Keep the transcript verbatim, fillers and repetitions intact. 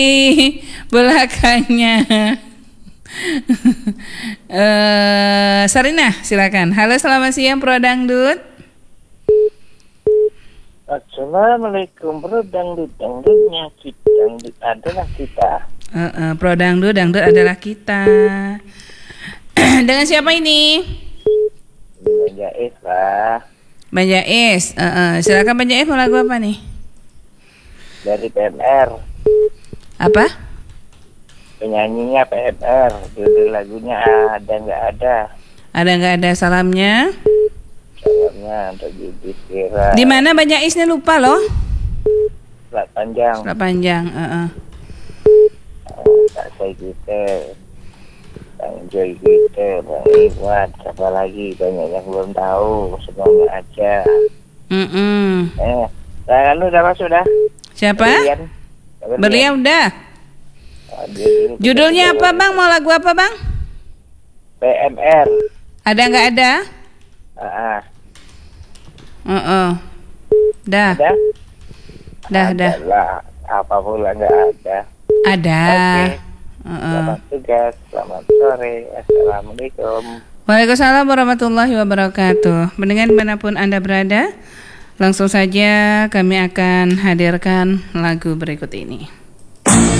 belakangnya. uh, Sarina, silakan. Halo, selamat siang Pro Dangdut. Assalamualaikum Pro Dangdut, dangdutnya kita, dangdut adalah kita. Uh, uh, Pro Dangdut, dangdut adalah kita. Dengan siapa ini? Bang Jais lah. Bang Jais, uh, uh. silakan Bang Jais, mau lagu apa nih? Dari P M R. Apa? Penyanyinya P M R. Judul lagunya ada nggak ada. Ada nggak ada salamnya? Salamnya untuk Judis Kira. Di mana Bang Jaisnya lupa loh? Selat Panjang. Selat Panjang. Uh, uh. Kak Say kita, Bang Joy kita, Bang Iwan, siapa lagi banyak yang belum tahu, semuanya aja. Mm -mm. Eh, saya lu udah masuk dah. Siapa? Berlian. Berlian udah. Oh, dia- Judulnya apa Bang? Mau lagu apa Bang? P M R. Ada nggak ada? Ah, ah. Uh -uh. Dah. Ada? Dah, Ada dah. lah. Apa pula nggak ada. Ada. Oke. Uh -uh. Selamat tugas. Selamat sore. Assalamualaikum. Waalaikumsalam warahmatullahi wabarakatuh. Mendengar dimanapun Anda berada, langsung saja kami akan hadirkan lagu berikut ini.